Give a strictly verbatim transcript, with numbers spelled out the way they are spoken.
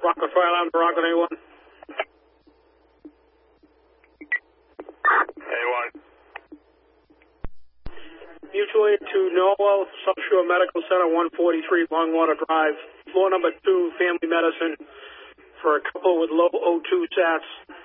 Rockland Fire Alarm to Rockland A one. A one. Mutual aid to Norwell, South Shore Medical Center, one forty-three Longwater Drive. Floor number two, family medicine for a couple with low O two sats.